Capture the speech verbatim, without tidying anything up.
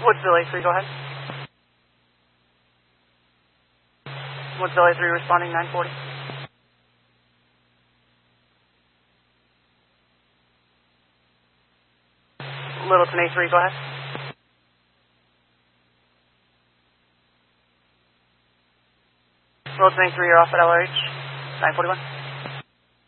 Woodsville A three, go ahead. Woodsville A three responding nine forty. Littleton A three, go ahead. Littleton A three, you're off at L R H, nine forty-one.